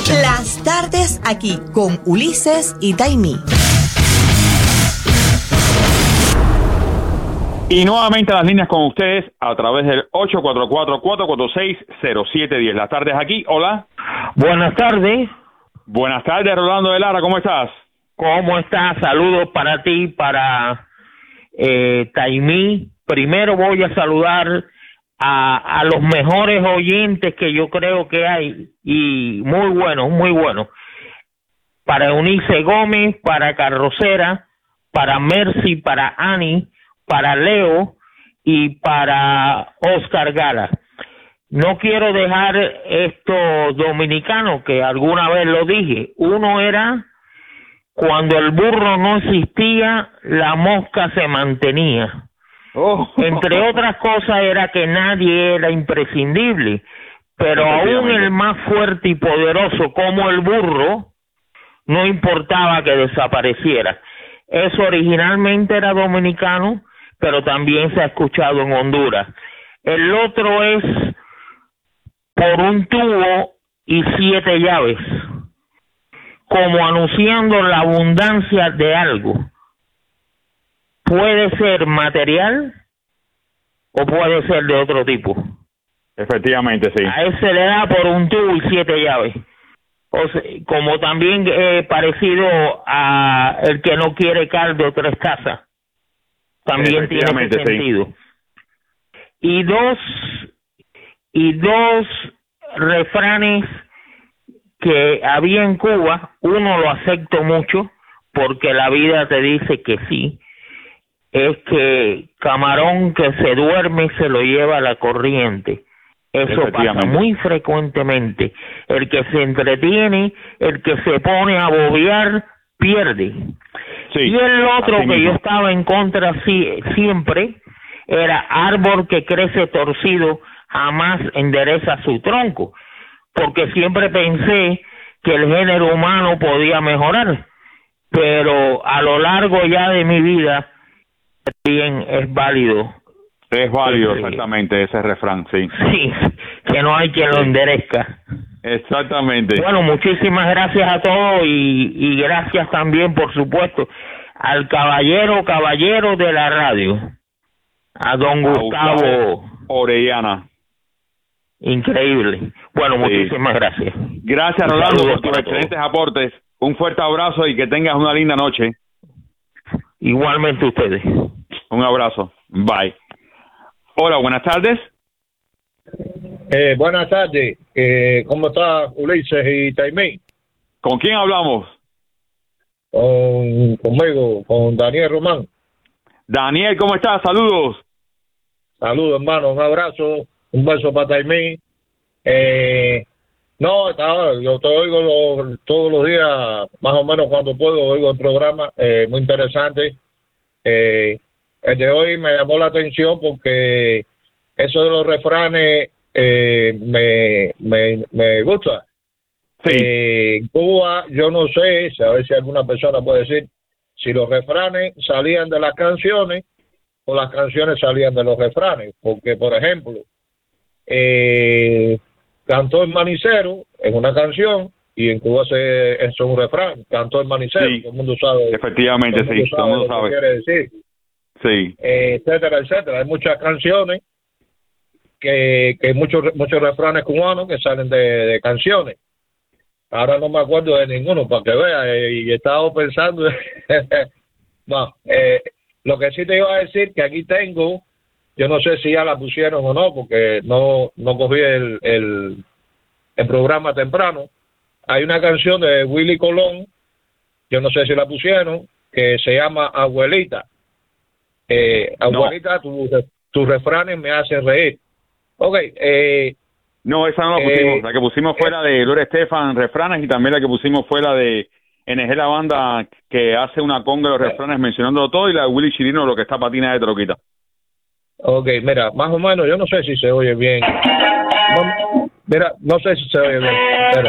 Las tardes aquí con Ulises y Taimí. Y nuevamente las líneas con ustedes a través del 844-446-0710. Las tardes aquí, hola. Buenas tardes. Buenas tardes, Rolando de Lara, ¿cómo estás? ¿Cómo estás? Saludos para ti, para Taimí. Primero voy a saludar a los mejores oyentes que yo creo que hay, y muy buenos, muy buenos. Para Eunice Gómez, para Carrocera, para Mercy, para Ani, para Leo y para Oscar Gala. No quiero dejar estos dominicanos que alguna vez lo dije. Uno era cuando el burro no existía, la mosca se mantenía. Entre otras cosas era que nadie era imprescindible, pero aún el más fuerte y poderoso como el burro no importaba que desapareciera. Eso originalmente era dominicano, pero también se ha escuchado en Honduras. El otro es por un tubo y 7 llaves, como anunciando la abundancia de algo. Puede ser material o puede ser de otro tipo. Efectivamente, sí. A ese le da por un tubo y 7 llaves. O sea, como también parecido a el que no quiere caldo, 3 tazas. También tiene ese sentido. Sí. Y dos refranes que había en Cuba, uno lo acepto mucho porque la vida te dice que sí, es que camarón que se duerme se lo lleva la corriente. Eso pasa muy frecuentemente. El que se entretiene, el que se pone a bobear, pierde. Sí, y el otro que yo estaba en contra siempre era árbol que crece torcido jamás endereza su tronco, porque siempre pensé que el género humano podía mejorar, pero a lo largo ya de mi vida también es válido. Es válido, exactamente, ese refrán, sí. Sí, que no hay quien lo enderezca. Exactamente. Bueno, muchísimas gracias a todos y gracias también, por supuesto, al caballero de la radio, a don Gustavo Orellana. Increíble. Bueno, muchísimas gracias. Gracias, Rolando, por tus excelentes aportes. Un fuerte abrazo y que tengas una linda noche. Igualmente ustedes. Un abrazo. Bye. Hola, buenas tardes. Buenas tardes. ¿Cómo está Ulises y Taimí? ¿Con quién hablamos? Conmigo, con Daniel Román. Daniel, ¿cómo estás? Saludos. Saludos, hermano. Un abrazo. Un beso para Taimí. Yo te oigo todos los días, más o menos cuando puedo, oigo el programa. Muy interesante. El de hoy me llamó la atención porque eso de los refranes me gusta. Sí. En Cuba, yo no sé, a ver si alguna persona puede decir si los refranes salían de las canciones o las canciones salían de los refranes. Porque, por ejemplo, cantó el manicero en una canción y en Cuba es un refrán. Cantó el manicero, sí. Todo el mundo sabe. Efectivamente, sí, todo el mundo sabe. Quiere decir. Sí. Etcétera, etcétera. Hay muchas canciones que muchos refranes cubanos que salen de canciones. Ahora no me acuerdo de ninguno, para que vea, y he estado pensando. No, lo que sí te iba a decir, que aquí tengo, yo no sé si ya la pusieron o no, porque no cogí el programa temprano. Hay una canción de Willy Colón, yo no sé si la pusieron, que se llama Abuelita. Abuelita, no. Tus refranes me hacen reír. Ok. No, esa no la pusimos. La que pusimos fue la de Gloria Estefan, refranes, y también la que pusimos fue la de NG, la banda que hace una conga de los refranes mencionándolo todo, y la de Willy Chirino, lo que está patina de troquita. Ok, mira, más o menos, yo no sé si se oye bien. No sé si se oye bien. Espera.